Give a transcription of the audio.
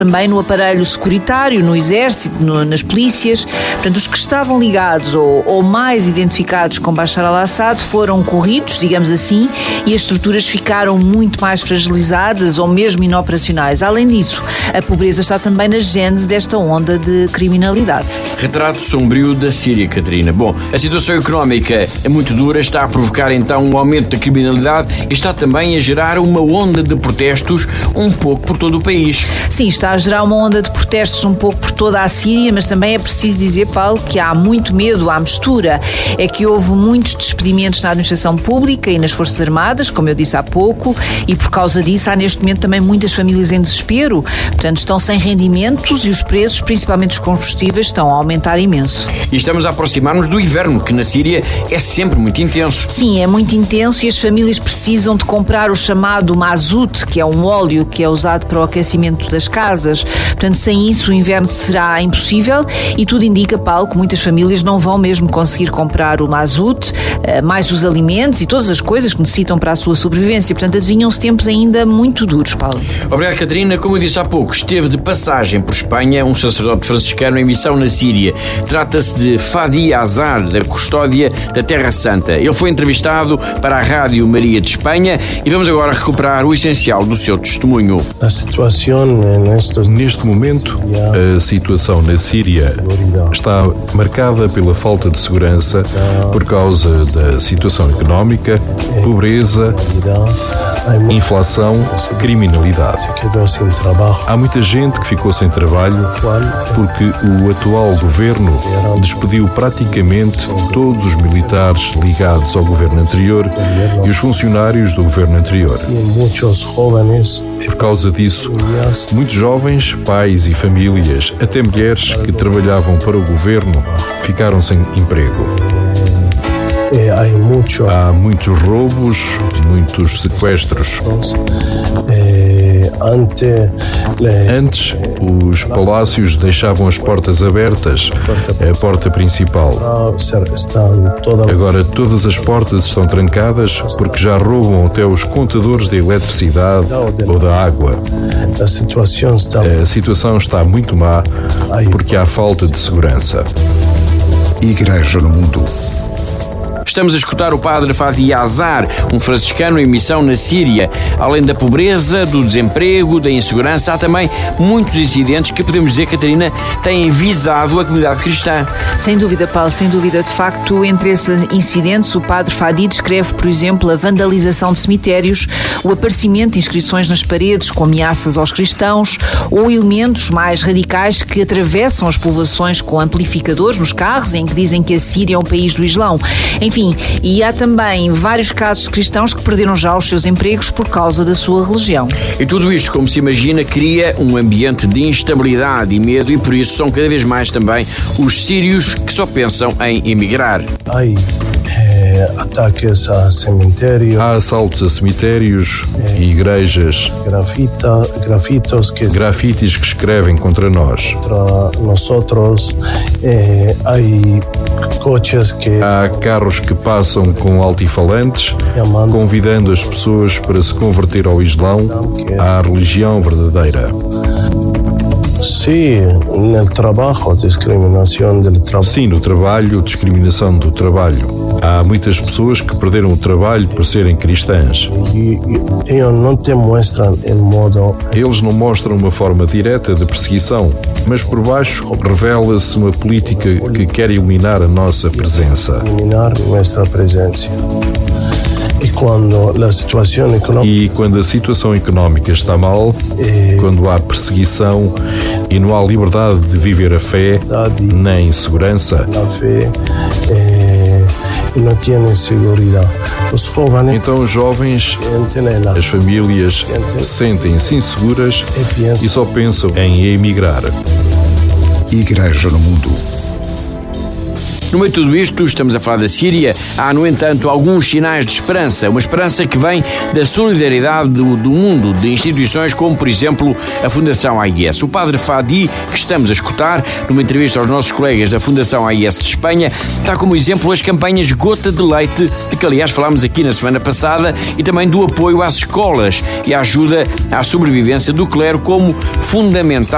também no aparelho securitário, no exército, nas polícias. Portanto, os que estavam ligados ou mais identificados com Bashar al-Assad foram corridos, digamos assim, e as estruturas ficaram muito mais fragilizadas ou mesmo inoperacionais. Além disso, a pobreza está também na gênese desta onda de criminalidade. Retrato sombrio da Síria, Catarina. Bom, a situação económica é muito dura, está a provocar então um aumento da criminalidade e está também a gerar uma onda de protestos um pouco por todo o país. Sim, está a gerar uma onda de protestos um pouco por toda a Síria, mas também é preciso dizer, Paulo, que há muito medo à mistura. É que houve muitos despedimentos na administração pública e nas Forças Armadas, como eu disse há pouco, e por causa disso há neste momento também muitas famílias em desespero. Portanto, estão sem rendimentos e os preços, principalmente os combustíveis, estão a aumentar imenso. E estamos a aproximar-nos do inverno, que na Síria é sempre muito intenso. Sim, é muito intenso e as famílias precisam de comprar o chamado mazout, que é um óleo que é usado para o aquecimento das casas. Portanto, sem isso o inverno será impossível e tudo indica, Paulo, que muitas famílias não vão mesmo conseguir comprar o mazout, mais os alimentos e todas as coisas que necessitam para a sua sobrevivência. Portanto, adivinham-se tempos ainda muito duros, Paulo. Obrigado, Catarina. Como eu disse há pouco, esteve de passagem por Espanha um sacerdote franciscano em missão na Síria. Trata-se de Fadi Azar, da Custódia da Terra Santa. Ele foi entrevistado para a Rádio Maria de Espanha e vamos agora recuperar o essencial do seu testemunho. A situação Neste momento, a situação na Síria está marcada pela falta de segurança por causa da situação económica, pobreza, inflação, criminalidade. Há muita gente que ficou sem trabalho porque o atual governo despediu praticamente todos os militares ligados ao governo anterior e os funcionários do governo anterior. Por causa disso, muitos jovens, pais e famílias, até mulheres que trabalhavam para o governo, ficaram sem emprego. Há muitos roubos, muitos sequestros. Antes, os palácios deixavam as portas abertas, a porta principal. Agora todas as portas estão trancadas porque já roubam até os contadores de eletricidade ou da água. A situação está muito má porque há falta de segurança. Igreja no Mundo. Estamos a escutar o padre Fadi Azar, um franciscano em missão na Síria. Além da pobreza, do desemprego, da insegurança, há também muitos incidentes que podemos dizer, Catarina, têm visado a comunidade cristã. Sem dúvida, Paulo, sem dúvida. De facto, entre esses incidentes, o padre Fadi descreve, por exemplo, a vandalização de cemitérios, o aparecimento de inscrições nas paredes com ameaças aos cristãos ou elementos mais radicais que atravessam as povoações com amplificadores nos carros, em que dizem que a Síria é um país do Islão. Enfim, e há também vários casos de cristãos que perderam já os seus empregos por causa da sua religião. E tudo isto, como se imagina, cria um ambiente de instabilidade e medo e por isso são cada vez mais também os sírios que só pensam em emigrar. Ataques a cemitérios. Há assaltos a cemitérios e igrejas. Grafites que escrevem contra nós. Há carros que passam com altifalantes, convidando as pessoas para se converter ao Islão, à religião verdadeira. Sim, no trabalho, discriminação do trabalho. Há muitas pessoas que perderam o trabalho por serem cristãs. Eles não mostram uma forma direta de perseguição, mas por baixo revela-se uma política que quer eliminar a nossa presença. E quando a situação económica está mal, quando há perseguição e não há liberdade de viver a fé, nem segurança, então os jovens, as famílias, sentem-se inseguras e só pensam em emigrar. Igreja no Mundo. No meio de tudo isto, estamos a falar da Síria, há, no entanto, alguns sinais de esperança. Uma esperança que vem da solidariedade do mundo, de instituições como, por exemplo, a Fundação AIS. O padre Fadi, que estamos a escutar, numa entrevista aos nossos colegas da Fundação AIS de Espanha, dá como exemplo as campanhas Gota de Leite, de que, aliás, falámos aqui na semana passada, e também do apoio às escolas e a ajuda à sobrevivência do clero como fundamental